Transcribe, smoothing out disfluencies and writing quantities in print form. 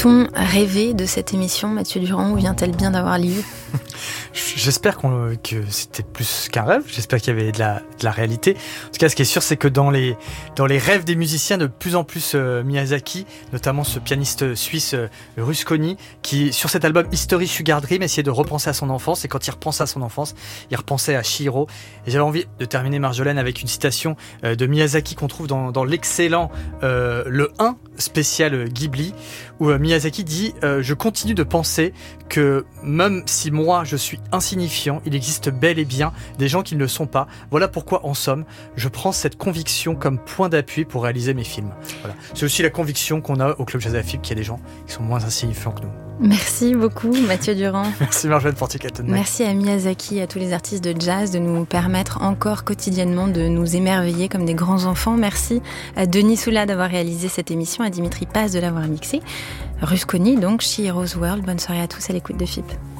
peut-on rêver de cette émission, Mathieu Durand, ou vient-elle bien d'avoir lieu ? J'espère que c'était plus qu'un rêve. J'espère qu'il y avait de la réalité. En tout cas, ce qui est sûr, c'est que dans les rêves des musiciens, de plus en plus Miyazaki, notamment ce pianiste suisse Rusconi, qui sur cet album History Sugar Dream essayait de repenser à son enfance. Et quand il repensait à son enfance, il repensait à Chihiro. Et j'avais envie de terminer, Marjolaine, avec une citation de Miyazaki qu'on trouve dans l'excellent le 1 spécial Ghibli, où Miyazaki dit je continue de penser que même si moi je suis insignifiant, il existe bel et bien des gens qui ne le sont pas. Voilà pourquoi, en somme, je prends cette conviction comme point d'appui pour réaliser mes films. Voilà. C'est aussi la conviction qu'on a au Club Jazz Afib qu'il y a des gens qui sont moins insignifiants que nous. Merci beaucoup, Mathieu Durand. Merci Marjolaine Fortier-Catonnet. Merci à Miyazaki et à tous les artistes de jazz de nous permettre encore quotidiennement de nous émerveiller comme des grands enfants. Merci à Denis Soula d'avoir réalisé cette émission, à Dimitri Paz de l'avoir mixée. Rusconi, donc, Chihiro's World. Bonne soirée à tous à l'écoute de FIP.